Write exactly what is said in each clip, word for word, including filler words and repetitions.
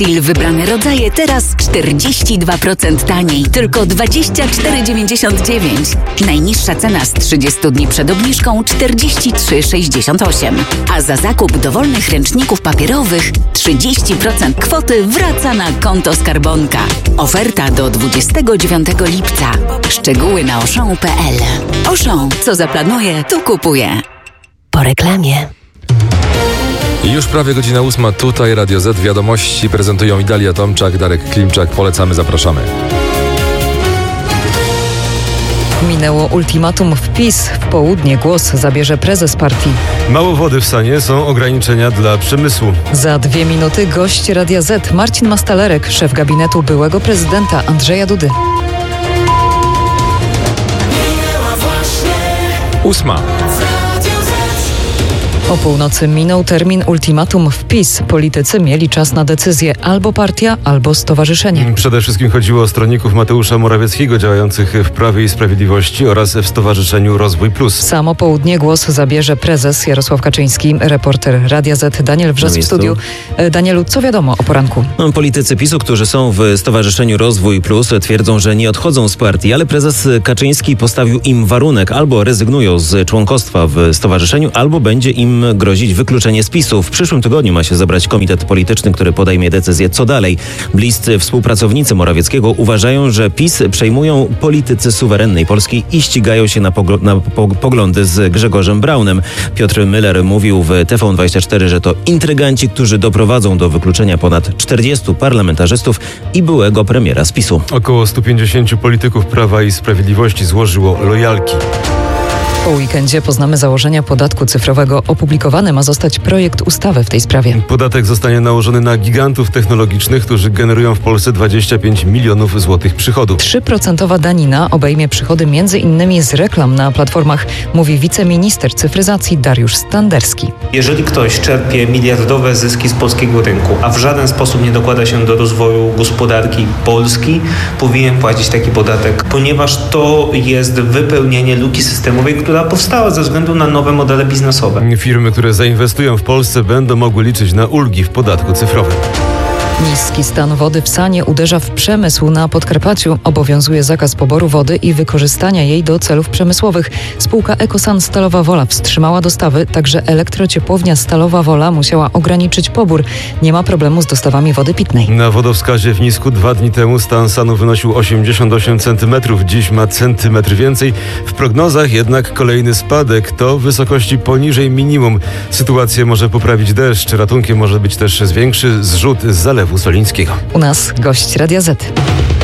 Steel wybrane rodzaje teraz czterdzieści dwa procent taniej, tylko dwadzieścia cztery dziewięćdziesiąt dziewięć. Najniższa cena z trzydziestu dni przed obniżką czterdzieści trzy sześćdziesiąt osiem. A za zakup dowolnych ręczników papierowych trzydzieści procent kwoty wraca na konto skarbonka. Oferta do dwudziestego dziewiątego lipca. Szczegóły na auchan kropka p l. Auchan, co zaplanuje, to kupuje. Po reklamie. Już prawie godzina ósma, tutaj Radio Z. Wiadomości prezentują Idalia Tomczak, Darek Klimczak. Polecamy, zapraszamy. Minęło ultimatum w PiS. W południe głos zabierze prezes partii. Mało wody w Sanie, są ograniczenia dla przemysłu. Za dwie minuty gość Radia Z Marcin Mastalerek, szef gabinetu byłego prezydenta Andrzeja Dudy. Ósma. O północy minął termin ultimatum w PiS. Politycy mieli czas na decyzję albo partia, albo stowarzyszenie. Przede wszystkim chodziło o stronników Mateusza Morawieckiego działających w Prawie i Sprawiedliwości oraz w Stowarzyszeniu Rozwój Plus. Samo południe głos zabierze prezes Jarosław Kaczyński. Reporter Radia Z Daniel Wrzos w studiu. Danielu, co wiadomo o poranku? Politycy PiSu, którzy są w Stowarzyszeniu Rozwój Plus, twierdzą, że nie odchodzą z partii, ale prezes Kaczyński postawił im warunek: albo rezygnują z członkostwa w stowarzyszeniu, albo będzie im grozić wykluczenie z PiSu. W przyszłym tygodniu ma się zebrać komitet polityczny, który podejmie decyzję, co dalej. Bliscy współpracownicy Morawieckiego uważają, że PiS przejmują politycy suwerennej Polski i ścigają się na, pogl- na po- poglądy z Grzegorzem Braunem. Piotr Müller mówił w T V dwadzieścia cztery, że to intryganci, którzy doprowadzą do wykluczenia ponad czterdziestu parlamentarzystów i byłego premiera z PiSu. Około stu pięćdziesięciu polityków Prawa i Sprawiedliwości złożyło lojalki. Po weekendzie poznamy założenia podatku cyfrowego. Opublikowany ma zostać projekt ustawy w tej sprawie. Podatek zostanie nałożony na gigantów technologicznych, którzy generują w Polsce dwadzieścia pięć milionów złotych przychodów. trzy procent danina obejmie przychody między innymi z reklam na platformach, mówi wiceminister cyfryzacji Dariusz Standerski. Jeżeli ktoś czerpie miliardowe zyski z polskiego rynku, a w żaden sposób nie dokłada się do rozwoju gospodarki Polski, powinien płacić taki podatek, ponieważ to jest wypełnienie luki systemowej, która powstała ze względu na nowe modele biznesowe. Firmy, które zainwestują w Polsce, będą mogły liczyć na ulgi w podatku cyfrowym. Niski stan wody w Sanie uderza w przemysł. Na Podkarpaciu obowiązuje zakaz poboru wody i wykorzystania jej do celów przemysłowych. Spółka Ekosan Stalowa Wola wstrzymała dostawy, także elektrociepłownia Stalowa Wola musiała ograniczyć pobór. Nie ma problemu z dostawami wody pitnej. Na wodowskazie w Nisku dwa dni temu stan Sanu wynosił osiemdziesiąt osiem centymetrów. Dziś ma centymetr więcej. W prognozach jednak kolejny spadek to w wysokości poniżej minimum. Sytuację może poprawić deszcz. Ratunkiem może być też większy zrzut z zalewu Solińskiego. U nas gość Radia Z.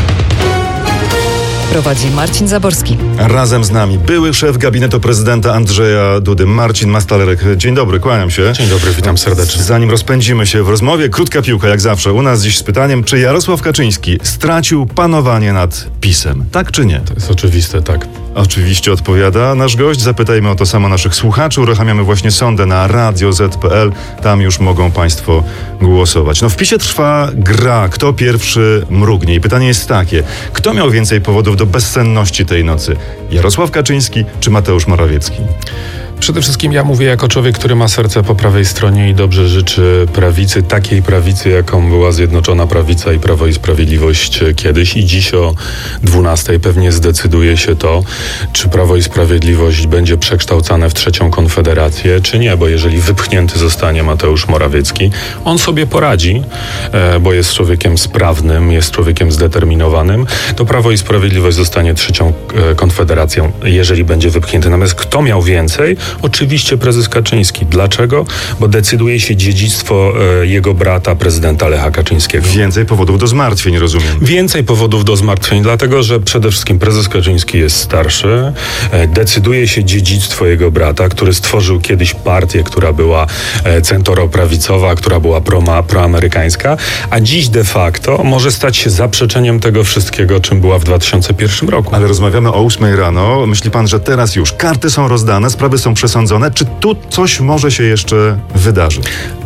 Prowadzi Marcin Zaborski. Razem z nami były szef gabinetu prezydenta Andrzeja Dudy, Marcin Mastalerek. Dzień dobry, kłaniam się. Dzień dobry, witam serdecznie. Zanim rozpędzimy się w rozmowie, krótka piłka jak zawsze. U nas dziś z pytaniem, czy Jarosław Kaczyński stracił panowanie nad PiS-em? Tak czy nie? To jest oczywiste, tak. Oczywiście odpowiada nasz gość. Zapytajmy o to samo naszych słuchaczy. Uruchamiamy właśnie sondę na radio zet kropka pe el. Tam już mogą państwo głosować. No w PiS-ie trwa gra. Kto pierwszy mrugnie? I pytanie jest takie. Kto miał więcej powodów do bezsenności tej nocy? Jarosław Kaczyński czy Mateusz Morawiecki? Przede wszystkim ja mówię jako człowiek, który ma serce po prawej stronie i dobrze życzy prawicy, takiej prawicy, jaką była Zjednoczona Prawica i Prawo i Sprawiedliwość kiedyś. I dziś o dwunastej pewnie zdecyduje się to, czy Prawo i Sprawiedliwość będzie przekształcane w trzecią konfederację, czy nie, bo jeżeli wypchnięty zostanie Mateusz Morawiecki, on sobie poradzi, bo jest człowiekiem sprawnym, jest człowiekiem zdeterminowanym, to Prawo i Sprawiedliwość zostanie trzecią konfederacją, jeżeli będzie wypchnięty. Natomiast kto miał więcej? Oczywiście prezes Kaczyński. Dlaczego? Bo decyduje się dziedzictwo e, jego brata, prezydenta Lecha Kaczyńskiego. Więcej powodów do zmartwień, rozumiem. Więcej powodów do zmartwień, dlatego że przede wszystkim prezes Kaczyński jest starszy. E, decyduje się dziedzictwo jego brata, który stworzył kiedyś partię, która była e, centroprawicowa, która była proma, proamerykańska, a dziś de facto może stać się zaprzeczeniem tego wszystkiego, czym była w dwa tysiące pierwszym roku. Ale rozmawiamy o ósmej rano. Myśli pan, że teraz już karty są rozdane, sprawy są przesądzone? Czy tu coś może się jeszcze wydarzyć?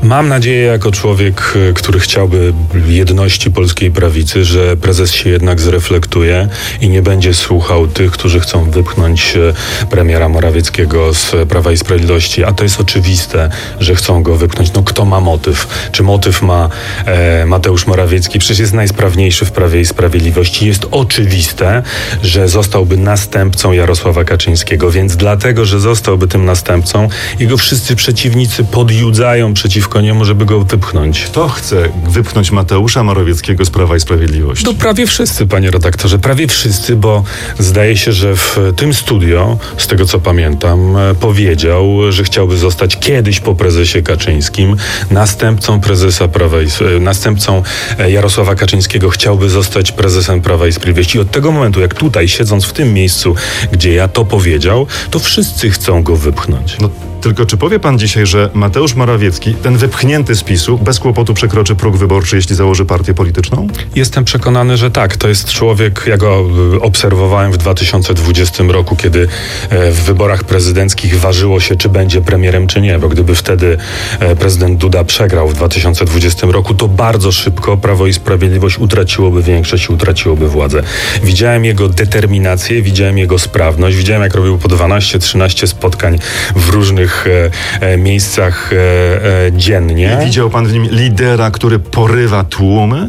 Mam nadzieję, jako człowiek, który chciałby jedności polskiej prawicy, że prezes się jednak zreflektuje i nie będzie słuchał tych, którzy chcą wypchnąć premiera Morawieckiego z Prawa i Sprawiedliwości, a to jest oczywiste, że chcą go wypchnąć. No kto ma motyw? Czy motyw ma e, Mateusz Morawiecki? Przecież jest najsprawniejszy w Prawie i Sprawiedliwości. Jest oczywiste, że zostałby następcą Jarosława Kaczyńskiego, więc dlatego, że zostałby tym następcą, jego wszyscy przeciwnicy podjudzają przeciwko niemu, żeby go wypchnąć. Kto chce wypchnąć Mateusza Morawieckiego z Prawa i Sprawiedliwości? No prawie wszyscy, panie redaktorze, prawie wszyscy, bo zdaje się, że w tym studio, z tego co pamiętam, powiedział, że chciałby zostać kiedyś po prezesie Kaczyńskim następcą prezesa Prawa i następcą Jarosława Kaczyńskiego, chciałby zostać prezesem Prawa i Sprawiedliwości. I od tego momentu, jak tutaj, siedząc w tym miejscu, gdzie ja to powiedział, to wszyscy chcą go wypchnąć. No, tylko czy powie pan dzisiaj, że Mateusz Morawiecki, ten wypchnięty z PiSu, bez kłopotu przekroczy próg wyborczy, jeśli założy partię polityczną? Jestem przekonany, że tak. To jest człowiek, ja go obserwowałem w dwa tysiące dwudziestym roku, kiedy w wyborach prezydenckich ważyło się, czy będzie premierem, czy nie, bo gdyby wtedy prezydent Duda przegrał w dwa tysiące dwudziestym roku, to bardzo szybko Prawo i Sprawiedliwość utraciłoby większość i utraciłoby władzę. Widziałem jego determinację, widziałem jego sprawność, widziałem, jak robił po dwanaście trzynaście spotkań w różnych E, e, miejscach e, e, dziennie. I widział pan w nim lidera, który porywa tłumy?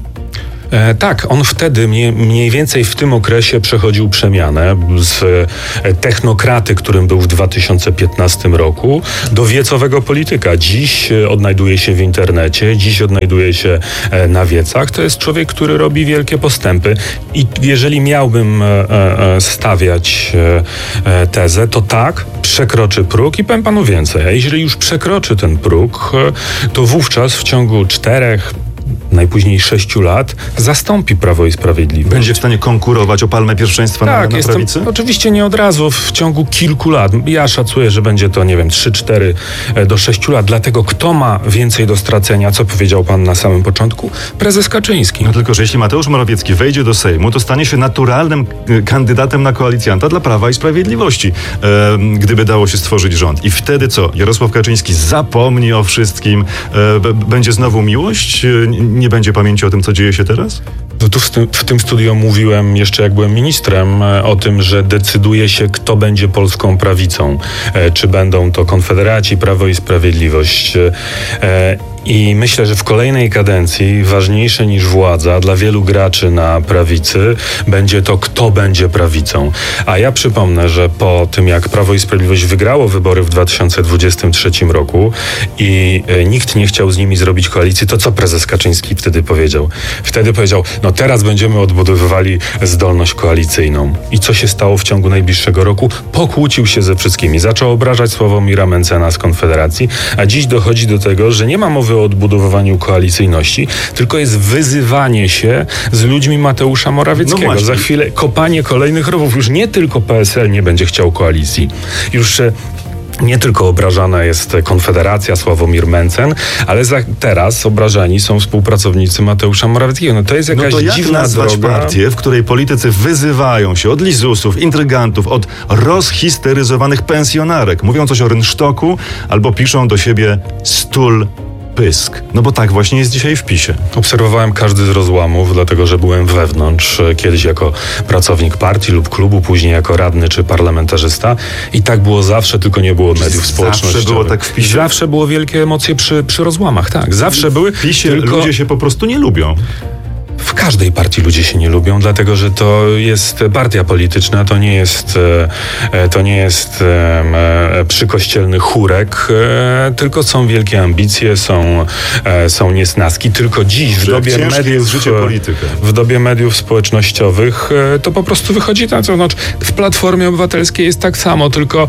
E, tak, on wtedy mniej, mniej więcej w tym okresie przechodził przemianę z e, technokraty, którym był w dwa tysiące piętnastym roku, do wiecowego polityka. Dziś e, odnajduje się w internecie, dziś odnajduje się e, na wiecach. To jest człowiek, który robi wielkie postępy i jeżeli miałbym e, e, stawiać e, e, tezę, to tak, przekroczy próg i powiem panu więcej. A jeżeli już przekroczy ten próg, e, to wówczas w ciągu czterech najpóźniej sześciu lat zastąpi Prawo i Sprawiedliwość. Będzie w stanie konkurować o palmę pierwszeństwa tak, na, na jestem, prawicy? Oczywiście nie od razu, w ciągu kilku lat. Ja szacuję, że będzie to, nie wiem, trzy cztery do sześciu lat. Dlatego kto ma więcej do stracenia, co powiedział pan na samym początku? Prezes Kaczyński. No tylko, że jeśli Mateusz Morawiecki wejdzie do Sejmu, to stanie się naturalnym kandydatem na koalicjanta dla Prawa i Sprawiedliwości, e, gdyby dało się stworzyć rząd. I wtedy co? Jarosław Kaczyński zapomni o wszystkim, e, b- będzie znowu miłość? Nie będzie pamięci o tym, co dzieje się teraz? No tu w tym, w tym studiu mówiłem jeszcze, jak byłem ministrem, o tym, że decyduje się, kto będzie polską prawicą. E, czy będą to Konfederaci, Prawo i Sprawiedliwość. E, I myślę, że w kolejnej kadencji ważniejsze niż władza dla wielu graczy na prawicy będzie to, kto będzie prawicą. A ja przypomnę, że po tym, jak Prawo i Sprawiedliwość wygrało wybory w dwa tysiące dwudziestym trzecim roku i e, nikt nie chciał z nimi zrobić koalicji, to co prezes Kaczyński wtedy powiedział? Wtedy powiedział, no teraz będziemy odbudowywali zdolność koalicyjną. I co się stało w ciągu najbliższego roku? Pokłócił się ze wszystkimi. Zaczął obrażać Sławomira Mentzena z Konfederacji, a dziś dochodzi do tego, że nie ma mowy o odbudowywaniu koalicyjności, tylko jest wyzywanie się z ludźmi Mateusza Morawieckiego. No Za chwilę kopanie kolejnych rowów. Już nie tylko P S L nie będzie chciał koalicji. Już nie tylko obrażana jest Konfederacja, Sławomir Mentzen, ale za, teraz obrażani są współpracownicy Mateusza Morawieckiego. No to jest jakaś no to jak dziwna nazwać droga. partię, w której politycy wyzywają się od lizusów, intrygantów, od rozhisteryzowanych pensjonarek. Mówią coś o rynsztoku albo piszą do siebie stul pysk. No bo tak właśnie jest dzisiaj w PiSie. Obserwowałem każdy z rozłamów, dlatego że byłem wewnątrz, kiedyś jako pracownik partii lub klubu, później jako radny czy parlamentarzysta i tak było zawsze, tylko nie było mediów społecznościowych. Zawsze było tak w PiSie? Zawsze było wielkie emocje przy, przy rozłamach, tak. Zawsze były. W PiSie tylko... ludzie się po prostu nie lubią. W każdej partii ludzie się nie lubią, dlatego że to jest partia polityczna, to nie jest, to nie jest przykościelny chórek, tylko są wielkie ambicje, są, są niesnaski. Tylko dziś w dobie, mediów, życie polityka. w dobie mediów społecznościowych to po prostu wychodzi na co. Znaczy, w Platformie Obywatelskiej jest tak samo, tylko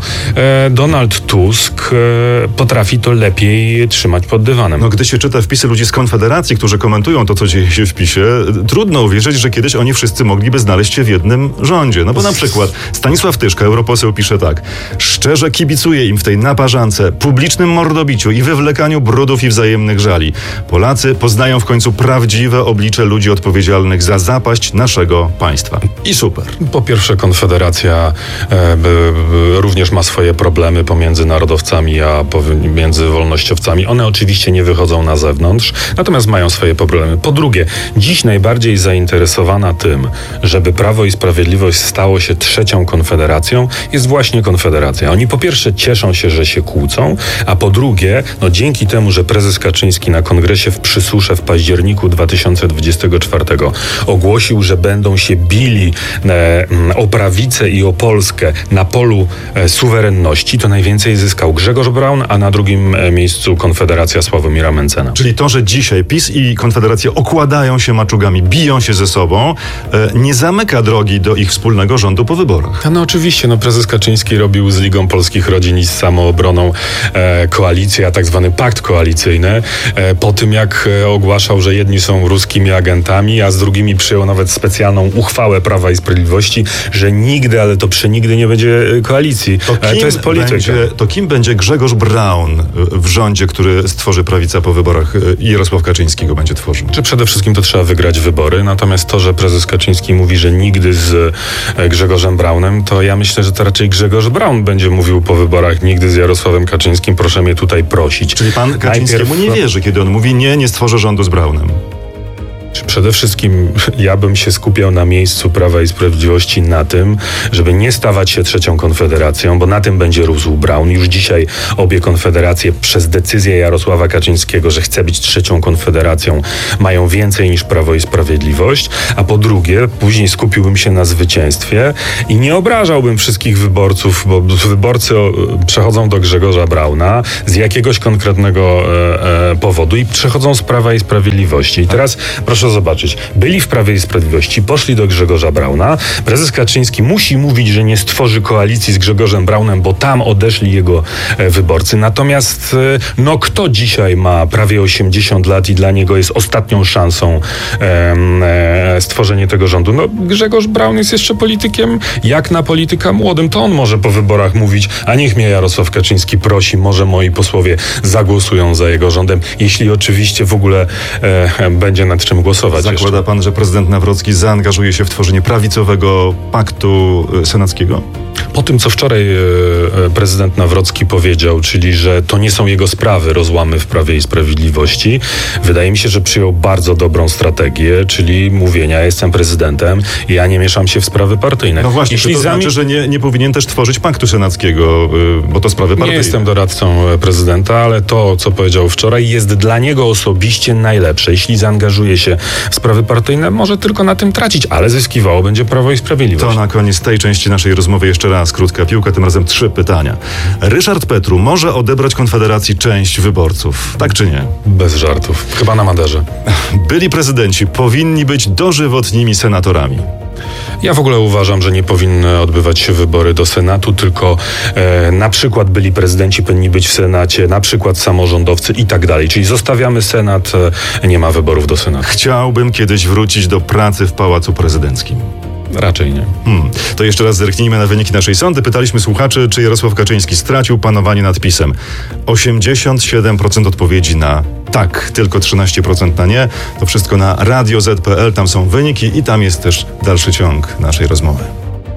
Donald Tusk potrafi to lepiej trzymać pod dywanem. No gdy się czyta wpisy ludzi z Konfederacji, którzy komentują to, co dzieje się w PiSie, trudno uwierzyć, że kiedyś oni wszyscy mogliby znaleźć się w jednym rządzie. No bo na przykład Stanisław Tyszka, europoseł, pisze tak: szczerze kibicuję im w tej naparzance, publicznym mordobiciu i wywlekaniu brudów i wzajemnych żali. Polacy poznają w końcu prawdziwe oblicze ludzi odpowiedzialnych za zapaść naszego państwa. I super. Po pierwsze, Konfederacja e, b, b, również ma swoje problemy pomiędzy narodowcami a pomiędzy wolnościowcami. One oczywiście nie wychodzą na zewnątrz, natomiast mają swoje problemy. Po drugie, dziś najbardziej zainteresowana tym, żeby Prawo i Sprawiedliwość stało się trzecią Konfederacją, jest właśnie Konfederacja. Oni po pierwsze cieszą się, że się kłócą, a po drugie, no dzięki temu, że prezes Kaczyński na kongresie w Przysusze w październiku dwa tysiące dwudziestego czwartego ogłosił, że będą się bili e, o prawicę i o Polskę na polu e, suwerenności, to najwięcej zyskał Grzegorz Braun, a na drugim e, miejscu Konfederacja Sławomira Mencena. Czyli to, że dzisiaj PiS i Konfederacja okładają się maczugami, biją się ze sobą, e, nie zamyka drogi do ich wspólnego rządu po wyborach. No oczywiście, no prezes Kaczyński robił z Ligą Polskich Rodzin i z Samoobroną e, koalicję, a tak zwany pakt koalicyjny, e, po tym jak e, ogłaszał, że jedni są ruskimi agentami, a z drugimi przyjął nawet specjalną uchwałę Prawa i Sprawiedliwości, że nigdy, ale to przenigdy nie będzie koalicji. To, kim e, to jest polityka. Będzie, to kim będzie Grzegorz Braun w rządzie, który stworzy prawica po wyborach i Jarosław Kaczyński go będzie tworzył? Czy przede wszystkim to trzeba wygrać wybory, natomiast to, że prezes Kaczyński mówi, że nigdy z Grzegorzem Braunem, to ja myślę, że to raczej Grzegorz Braun będzie mówił po wyborach nigdy z Jarosławem Kaczyńskim, proszę mnie tutaj prosić. Czyli pan Kaczyńskiemu Najpierw... nie wierzy, kiedy on mówi nie, nie stworzę rządu z Braunem. Przede wszystkim ja bym się skupiał na miejscu Prawa i Sprawiedliwości na tym, żeby nie stawać się trzecią Konfederacją, bo na tym będzie rósł Braun. Już dzisiaj obie konfederacje przez decyzję Jarosława Kaczyńskiego, że chce być trzecią Konfederacją, mają więcej niż Prawo i Sprawiedliwość. A po drugie, później skupiłbym się na zwycięstwie i nie obrażałbym wszystkich wyborców, bo wyborcy przechodzą do Grzegorza Brauna z jakiegoś konkretnego e, e, powodu i przechodzą z Prawa i Sprawiedliwości. I teraz proszę zobaczyć, byli w Prawie i Sprawiedliwości, poszli do Grzegorza Brauna. Prezes Kaczyński musi mówić, że nie stworzy koalicji z Grzegorzem Braunem, bo tam odeszli jego e, wyborcy. Natomiast e, no kto dzisiaj ma prawie osiemdziesiąt lat i dla niego jest ostatnią szansą e, e, stworzenie tego rządu? No Grzegorz Braun jest jeszcze politykiem, jak na polityka młodym, to on może po wyborach mówić, a niech mnie Jarosław Kaczyński prosi, może moi posłowie zagłosują za jego rządem, jeśli oczywiście w ogóle e, będzie nad czym głosować. Zakłada jeszcze. pan, że prezydent Nawrocki zaangażuje się w tworzenie prawicowego paktu senackiego? Po tym, co wczoraj e, prezydent Nawrocki powiedział, czyli że to nie są jego sprawy, rozłamy w Prawie i Sprawiedliwości, wydaje mi się, że przyjął bardzo dobrą strategię, czyli mówienia, jestem prezydentem i ja nie mieszam się w sprawy partyjne. No właśnie, Jeśli to zami... znaczy, że nie, nie powinien też tworzyć paktu senackiego, bo to sprawy partyjne. Nie jestem doradcą prezydenta, ale to, co powiedział wczoraj, jest dla niego osobiście najlepsze. Jeśli zaangażuje się w sprawy partyjne, może tylko na tym tracić, ale zyskiwało będzie Prawo i Sprawiedliwość. To na koniec tej części naszej rozmowy jeszcze raz krótka piłka, tym razem trzy pytania. Ryszard Petru może odebrać Konfederacji część wyborców, tak czy nie? Bez żartów. Chyba na Maderze. Byli prezydenci powinni być dożywotnimi senatorami. Ja w ogóle uważam, że nie powinny odbywać się wybory do Senatu, tylko e, na przykład byli prezydenci powinni być w Senacie, na przykład samorządowcy i tak dalej. Czyli zostawiamy Senat, e, nie ma wyborów do Senatu. Chciałbym kiedyś wrócić do pracy w Pałacu Prezydenckim. Raczej nie. Hmm. To jeszcze raz zerknijmy na wyniki naszej sądy. Pytaliśmy słuchaczy, czy Jarosław Kaczyński stracił panowanie nad PiS-em. osiemdziesiąt siedem procent odpowiedzi na tak, tylko trzynaście procent na nie. To wszystko na radio zet kropka pe el. Tam są wyniki i tam jest też dalszy ciąg naszej rozmowy.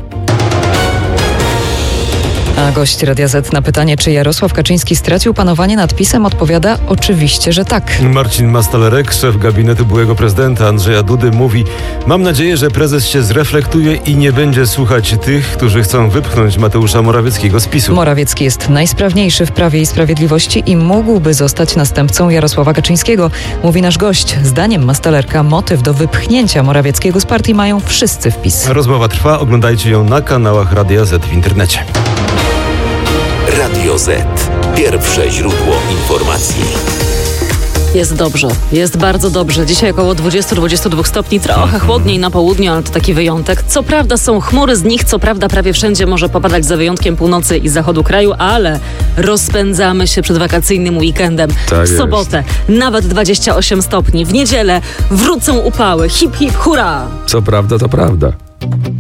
A gość Radia Z na pytanie, czy Jarosław Kaczyński stracił panowanie nad PiS-em, odpowiada oczywiście, że tak. Marcin Mastalerek, szef gabinetu byłego prezydenta Andrzeja Dudy, mówi: mam nadzieję, że prezes się zreflektuje i nie będzie słuchać tych, którzy chcą wypchnąć Mateusza Morawieckiego z PiS-u. Morawiecki jest najsprawniejszy w Prawie i Sprawiedliwości i mógłby zostać następcą Jarosława Kaczyńskiego, mówi nasz gość. Zdaniem Mastalerka motyw do wypchnięcia Morawieckiego z partii mają wszyscy w PiS. Rozmowa trwa, oglądajcie ją na kanałach Radia Z w internecie. Radio Z. Pierwsze źródło informacji. Jest dobrze, jest bardzo dobrze. Dzisiaj około dwadzieścia do dwudziestu dwóch stopni, trochę chłodniej na południu, ale to taki wyjątek. Co prawda są chmury, z nich co prawda prawie wszędzie może popadać za wyjątkiem północy i zachodu kraju, ale rozpędzamy się przed wakacyjnym weekendem. Tak w sobotę nawet dwadzieścia osiem stopni, w niedzielę wrócą upały. Hip, hip, hurra! Co prawda, to prawda.